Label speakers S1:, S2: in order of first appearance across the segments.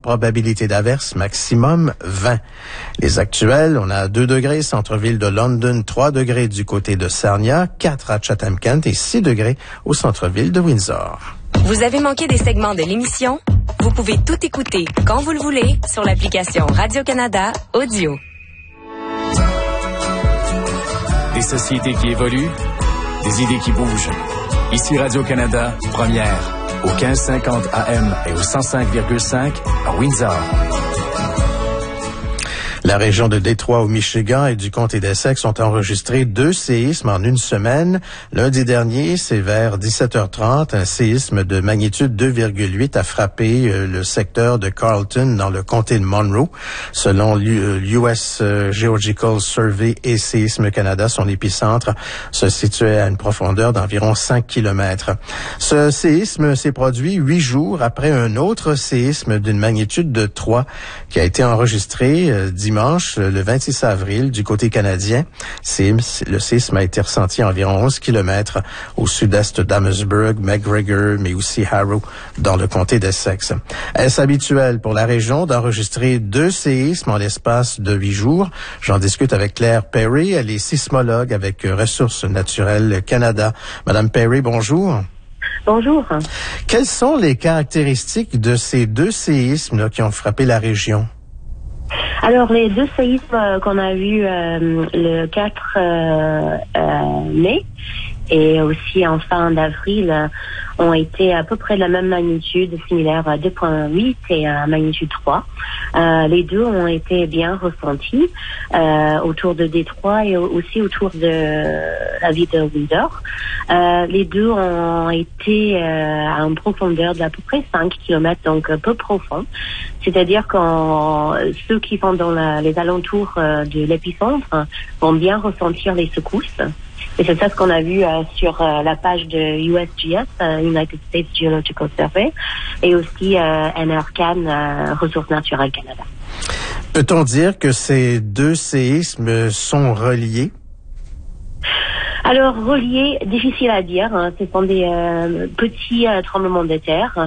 S1: Probabilité d'averse maximum 20. Les actuels, on a 2 degrés centre-ville de London, 3 degrés du côté de Sarnia, 4 à Chatham-Kent et 6 degrés au centre-ville de Windsor.
S2: Vous avez manqué des segments de l'émission? Vous pouvez tout écouter quand vous le voulez sur l'application Radio-Canada Audio.
S3: Des sociétés qui évoluent, des idées qui bougent. Ici Radio-Canada, première, au 1550 AM et au 105,5 à Windsor.
S1: La région de Détroit au Michigan et du comté d'Essex ont enregistré 2 séismes en une semaine. Lundi dernier, c'est vers 17h30, un séisme de magnitude 2,8 a frappé le secteur de Carleton dans le comté de Monroe. Selon l'US Geological Survey et Séisme Canada, son épicentre se situait à une profondeur d'environ 5 km. Ce séisme s'est produit 8 jours après un autre séisme d'une magnitude de 3 qui a été enregistré dimanche, le 26 avril, du côté canadien. Le séisme a été ressenti à environ 11 km au sud-est d'Amherstburg, McGregor, mais aussi Harrow, dans le comté d'Essex. Est-ce habituel pour la région d'enregistrer 2 séismes en l'espace de 8 jours? J'en discute avec Claire Perry, elle est sismologue avec Ressources naturelles Canada. Madame Perry, bonjour.
S4: Bonjour.
S1: Quelles sont les caractéristiques de ces 2 séismes qui ont frappé la région?
S4: Alors, les 2 séismes qu'on a vus le 4 mai et aussi en fin d'avril ont été à peu près de la même magnitude, similaire à 2,8 et à magnitude 3. Les 2 ont été bien ressentis autour de Détroit et aussi autour de la ville de Windsor. Les 2 ont été à une profondeur d'à peu près 5 km, donc peu profond. C'est-à-dire que ceux qui sont dans les alentours de l'épicentre vont bien ressentir les secousses. Et c'est ça ce qu'on a vu sur la page de USGS, United States Geological Survey, et aussi NRCan, Ressources naturelles Canada.
S1: Peut-on dire que ces 2 séismes sont reliés?
S4: Alors, reliés, difficile à dire. Hein. Ce sont des petits tremblements de terre.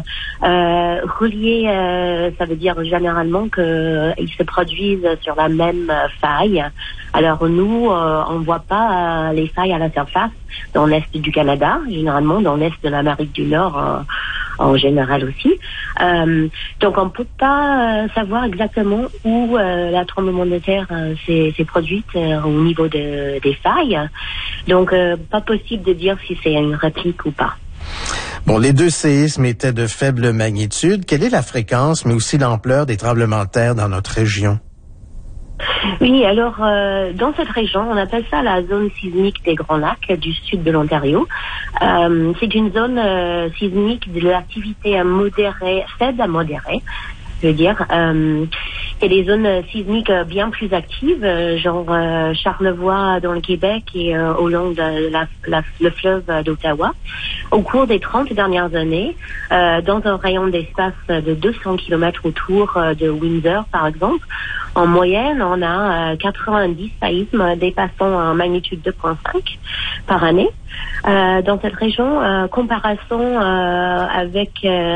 S4: Reliés, ça veut dire généralement qu'ils se produisent sur la même faille. Alors nous, on voit pas les failles à la surface dans l'est du Canada, généralement dans l'est de l'Amérique du Nord en général aussi. Donc on peut pas savoir exactement où la tremblement de terre s'est produite au niveau des failles. Donc pas possible de dire si c'est une réplique ou pas.
S1: Bon, les 2 séismes étaient de faible magnitude. Quelle est la fréquence, mais aussi l'ampleur des tremblements de terre dans notre région?
S4: Oui, alors dans cette région, on appelle ça la zone sismique des Grands Lacs du sud de l'Ontario. C'est une zone sismique de l'activité modérée, faible à modérée. Je veux dire, il y a des zones sismiques bien plus actives, genre Charlevoix dans le Québec et au long de le fleuve d'Ottawa. Au cours des 30 dernières années, dans un rayon d'espace de 200 km autour de Windsor, par exemple, en moyenne, on a 90 séismes dépassant en magnitude 2,5 par année. Dans cette région, comparaison avec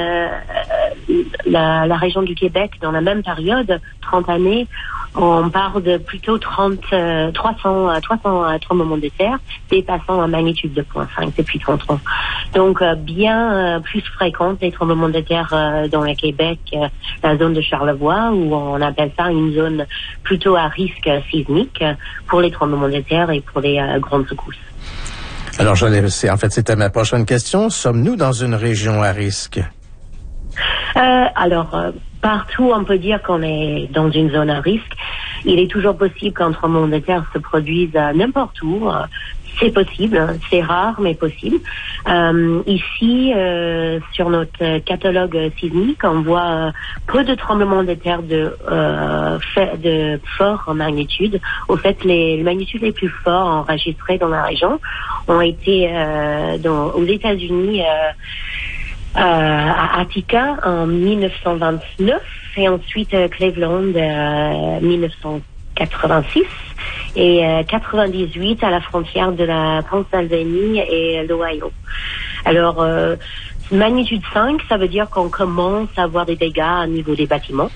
S4: la région du Québec dans la même période, 30 années, on parle de plutôt 300 tremblements de terre dépassant en magnitude 2,5 depuis 30 ans. Donc bien plus fréquentes les tremblements de terre dans le Québec, la zone de Charlevoix, où on appelle ça une zone plutôt à risque sismique pour les tremblements de terre et pour les grandes secousses.
S1: Alors, c'était ma prochaine question. Sommes-nous dans une région à risque?
S4: Partout, on peut dire qu'on est dans une zone à risque. Il est toujours possible qu'un tremblement de terre se produise n'importe où. C'est possible, c'est rare, mais possible. Ici, sur notre catalogue sismique, on voit peu de tremblements de terre de fort en magnitude. Au fait, les magnitudes les plus forts enregistrées dans la région ont été aux États-Unis, à Attica en 1929 et ensuite Cleveland 1986 et 98 à la frontière de la Pennsylvanie et l'Ohio. Alors, magnitude 5, ça veut dire qu'on commence à avoir des dégâts au niveau des bâtiments.